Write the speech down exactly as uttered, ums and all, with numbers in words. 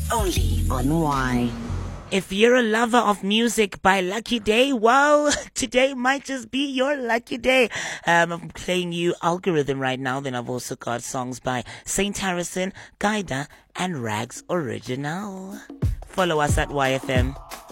Only on Y. If you're a lover of music by Lucky Day, well, today might just be your lucky day. Um, I'm playing you Algorithm right now. Then I've also got songs by Saint Harrison, Gaida, and Rags Original. Follow us at Y F M.